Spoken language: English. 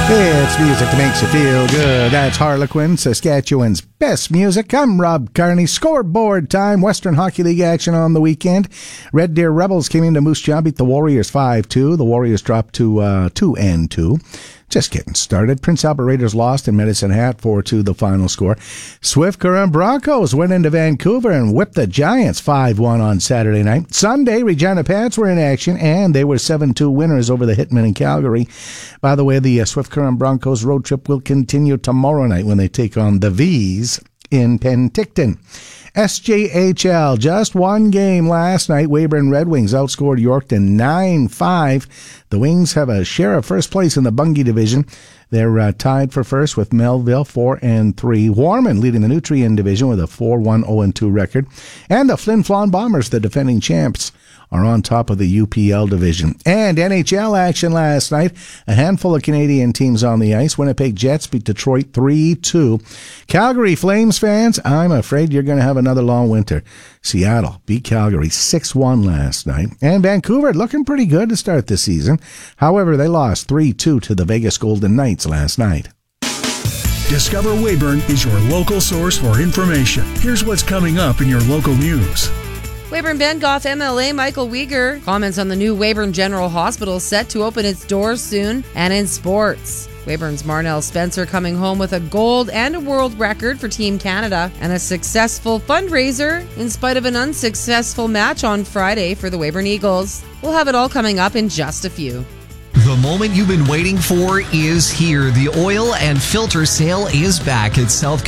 It's music that makes you feel good. That's Harlequin, Saskatchewan's best music. I'm Rob Carney. Scoreboard time. Western Hockey League action on the weekend. Red Deer Rebels came into Moose Jaw, beat the Warriors 5-2. The Warriors dropped to 2-2. Just getting started. Prince Albert Raiders lost in Medicine Hat 4-2 the final score. Swift Current Broncos went into Vancouver and whipped the Giants 5-1 on Saturday night. Sunday, Regina Pats were in action, and they were 7-2 winners over the Hitmen in Calgary. By the way, the Swift Current Broncos road trip will continue tomorrow night when they take on the V's in Penticton. SJHL, just one game last night. Weyburn Red Wings outscored Yorkton 9-5. The Wings have a share of first place in the Bungie division. They're tied for first with Melville 4-3. Warman leading the Nutrien division with a 4-1 0-2 record. And the Flin Flon Bombers, the defending champs, are on top of the UPL division. And NHL action last night. A handful of Canadian teams on the ice. Winnipeg Jets beat Detroit 3-2. Calgary Flames fans, I'm afraid you're going to have another long winter. Seattle beat Calgary 6-1 last night. And Vancouver looking pretty good to start the season. However, they lost 3-2 to the Vegas Golden Knights last night. Discover Weyburn is your local source for information. Here's what's coming up in your local news. Weyburn Bengoff MLA Michael Uyghur comments on the new Weyburn General Hospital set to open its doors soon. And in sports, Weyburn's Marnell Spencer coming home with a gold and a world record for Team Canada and a successful fundraiser in spite of an unsuccessful match on Friday for the Weyburn Eagles. We'll have it all coming up in just a few. The moment you've been waiting for is here. The oil and filter sale is back at South